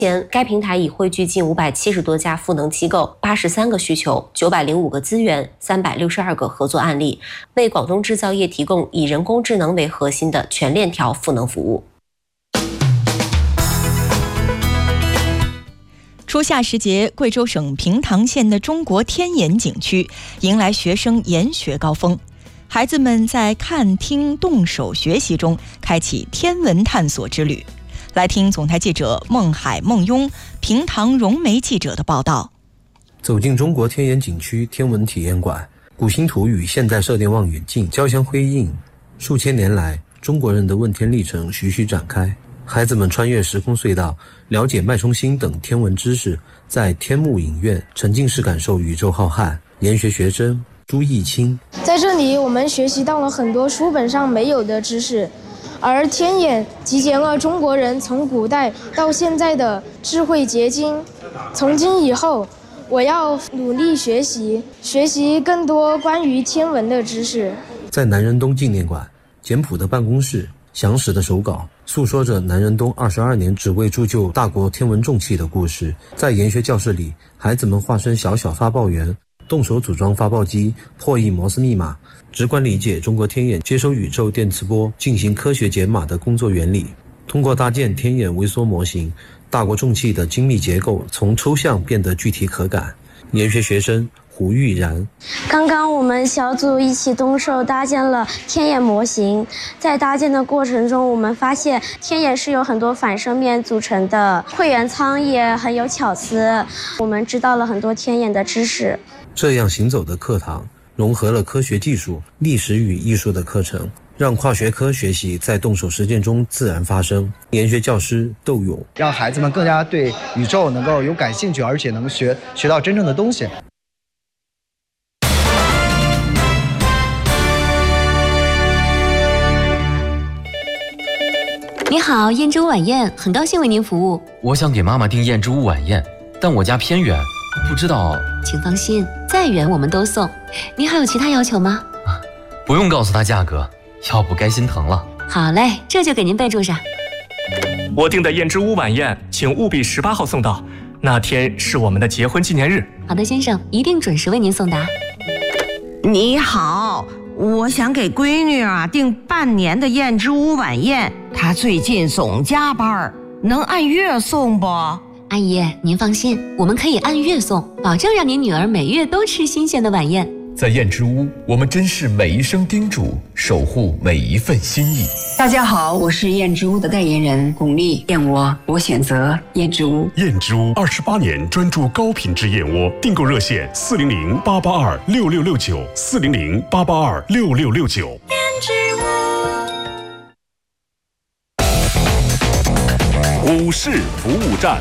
前，该平台已汇聚近570多家赋能机构、83个需求、905个资源、362个合作案例，为广东制造业提供以人工智能为核心的全链条赋能服务。 初夏时节，贵州省平塘县的中国天眼景区迎来学生研学高峰。孩子们在看、听、动手学习中开启天文探索之旅。来听总台记者孟海、孟庸、平塘融媒记者的报道。 走进中国天眼景区天文体验馆，古星图与现代射电望远镜交相辉映，数千年来中国人的问天历程徐徐展开。孩子们穿越时空隧道，了解脉冲星等天文知识，在天幕影院沉浸式感受宇宙浩瀚。研学学生朱义清： 在这里我们学习到了很多书本上没有的知识，而天眼集结了中国人从古代到现在的智慧结晶。从今以后，我要努力学习更多关于天文的知识。 在南仁东纪念馆，简朴的办公室，详实的手稿，诉说着南仁东22年只为铸就大国天文重器的故事。在研学教室里，孩子们化身小小发报员，动手组装发报机，破译摩斯密码，直观理解中国天眼接收宇宙电磁波进行科学解码的工作原理。通过搭建天眼微缩模型，大国重器的精密结构从抽象变得具体可感。研学学生胡玉然： 刚刚我们小组一起动手搭建了天眼模型，在搭建的过程中，我们发现天眼是由很多反射面组成的，会员舱也很有巧思，我们知道了很多天眼的知识。 这样行走的课堂融合了科学技术、历史与艺术的课程，让跨学科学习在动手实践中自然发生。研学教师窦勇： 让孩子们更加对宇宙能够有感兴趣，而且能学到真正的东西。 你好，燕之屋晚宴，很高兴为您服务。 我想给妈妈订燕之屋晚宴，但我家偏远，不知道。 请放心，再远我们都送。您还有其他要求吗？ 不用告诉她价格，要不该心疼了。 好嘞，这就给您备注上。 我订的燕之屋晚宴，请务必18号送到，那天是我们的结婚纪念日。 好的，先生，一定准时为您送达。 你好，我想给闺女订半年的燕之屋晚宴，她最近总加班，能按月送不？ 阿姨，您放心，我们可以按月送，保证让您女儿每月都吃新鲜的晚宴。 在燕之屋，我们珍视每一声叮嘱，守护每一份心意。 大家好，我是燕之屋的代言人巩俐，燕窝我选择燕之屋。 燕之屋28年专注高品质燕窝，订购热线400-882-6669，400-882-6669。 燕之屋。 股市服务站。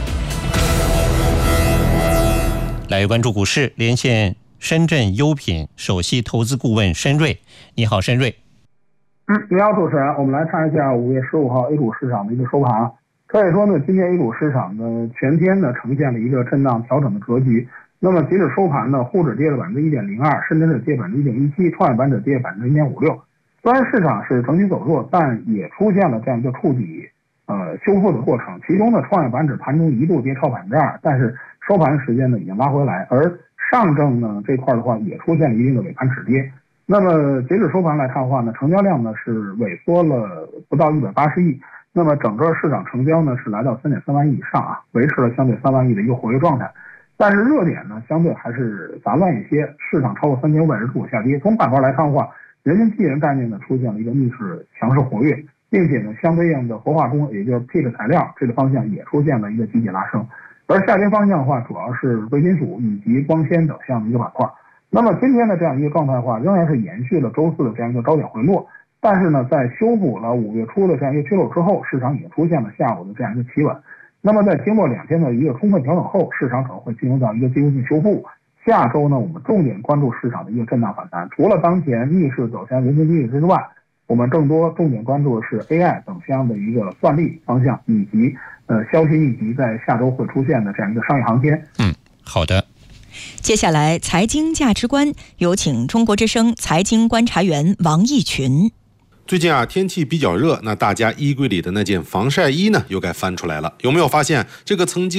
来关注股市，连线深圳优品首席投资顾问申瑞。你好，申瑞。 你好，主持人。我们来看一下5月15号 A 股市场的一个收盘。可以说呢，今天 A 股市场呢全天呢呈现了一个震荡调整的格局。那么截止收盘呢，沪指跌了 1.02%， 深圳指跌 1.17%， 创业板指跌 1.56%。虽然市场是整体走弱，但也出现了这样一个触底修复的过程。其中呢，创业板指盘中一度跌超 2%， 但是收盘时间呢已经拉回来，而上证呢这块的话也出现了一定的尾盘止跌。那么截止收盘来看的话呢，成交量呢是萎缩了不到180亿，那么整个市场成交呢是来到 3.3万亿以上维持了相对3万亿的一个活跃状态。但是热点呢相对还是杂乱一些，市场超过3500只下跌。从板块来看的话，人民币概念呢出现了一个逆势强势活跃，并且呢相对应的活化工，也就是 PIT 材料这个方向也出现了一个集体拉升。而下跌方向的话，主要是贵金属以及光纤等项的一个板块。那么今天的这样一个状态的话，仍然是延续了周四的这样一个高点回落，但是呢，在修补了5月初的这样一个缺口之后，市场也出现了下午的这样一个企稳。那么在经过2天的一个充分调整后，市场可能会进入到一个技术性修复。下周呢，我们重点关注市场的一个震荡反弹。除了当前逆势走向人民币之外，我们更多重点关注的是 AI 等相的一个算力方向，以及消息以及在下周会出现的这样一个商业航天。 好的。 接下来财经价值观，有请中国之声财经观察员王毅群。 最近啊，天气比较热，那大家衣柜里的那件防晒衣呢，又该翻出来了。有没有发现这个曾经